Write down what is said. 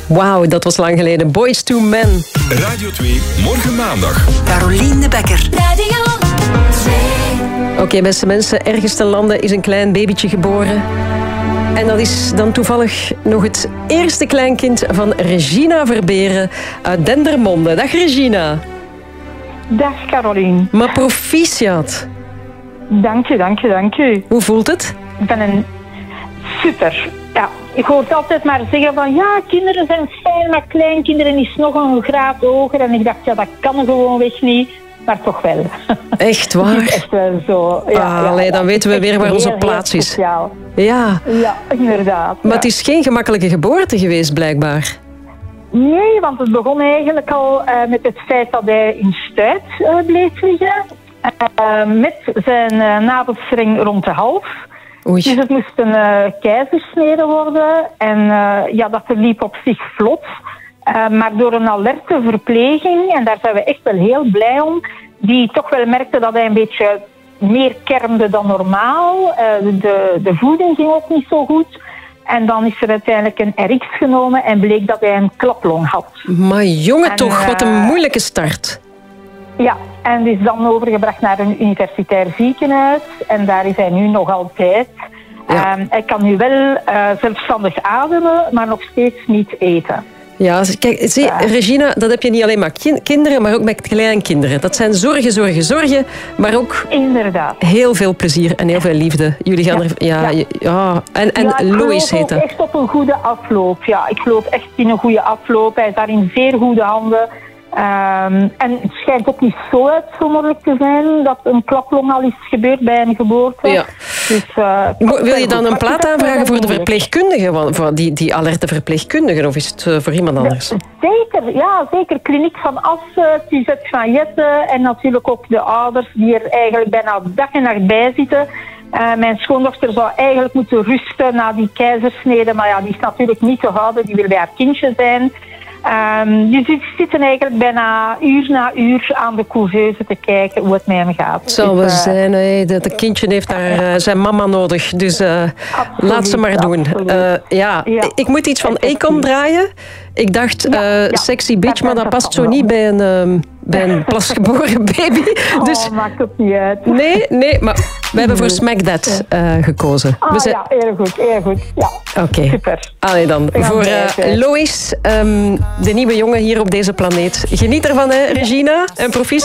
Wauw, dat was lang geleden. Boyz II Men. Radio 2, morgen maandag. Carolien de Bekker. Radio 2. Oké, beste mensen, ergens ten lande is een klein babytje geboren. En dat is dan toevallig nog het eerste kleinkind van Regina Verberen uit Dendermonde. Dag Regina. Dag Carolien. Maar proficiat. Dank je. Hoe voelt het? Ik ben een super. Ja, ik hoor altijd maar zeggen van ja, kinderen zijn fijn, maar kleinkinderen is nog een graad hoger. En ik dacht, ja, dat kan gewoonweg niet. Maar toch wel. Echt waar? Het is echt wel zo. Ja, dan weten we weer waar onze plaats is. Speciaal. Ja, Inderdaad. maar het is geen gemakkelijke geboorte geweest, blijkbaar. Nee, want het begon eigenlijk al met het feit dat hij in stuit bleef liggen. Met zijn navelstreng rond de hals. Oei. Dus het moest een keizersnede worden. En dat verliep op zich vlot. Maar door een alerte verpleging, en daar zijn we echt wel heel blij om, die toch wel merkte dat hij een beetje meer kermde dan normaal. De voeding ging ook niet zo goed. En dan is er uiteindelijk een RX genomen en bleek dat hij een klaplong had. Maar jongen toch, wat een moeilijke start. Ja, en is dan overgebracht naar een universitair ziekenhuis. En daar is hij nu nog altijd. Ja. Hij kan nu wel zelfstandig ademen, maar nog steeds niet eten. Ja, kijk, zie, Regina, dat heb je niet alleen maar kinderen, maar ook met kleinkinderen. Dat zijn zorgen, maar ook inderdaad heel veel plezier en heel veel liefde. Jullie gaan En Lois heet dat. Ik geloof echt op een goede afloop. Ja, ik geloof echt in een goede afloop. Hij is daar in zeer goede handen. En het schijnt ook niet zo uitzonderlijk te zijn dat een klaplong al is gebeurd bij een geboorte. Ja. Dus, wil je dan een plaat aanvragen voor de verpleegkundige, voor die alerte verpleegkundigen, of is het voor iemand anders? Zeker. Kliniek van Assen, Suzette van Jetten en natuurlijk ook de ouders die er eigenlijk bijna dag en nacht bij zitten. Mijn schoondochter zou eigenlijk moeten rusten na die keizersnede, maar ja, die is natuurlijk niet te houden, die wil bij haar kindje zijn. Dus we zitten eigenlijk bijna uur na uur aan de couveuse te kijken hoe het met hem gaat. Het zal wel zijn, dat kindje heeft daar zijn mama nodig, dus laat ze maar doen. Ik moet iets van Akon draaien. Ik dacht Sexy Bitch, maar dat past zo niet bij een pasgeboren baby. Dus, maakt het niet uit. Nee, maar we hebben voor Smack That gekozen. Heel goed. Ja. Oké. Super. Allee dan, voor Lois, de nieuwe jongen hier op deze planeet. Geniet ervan, hè, Regina, en proficiat.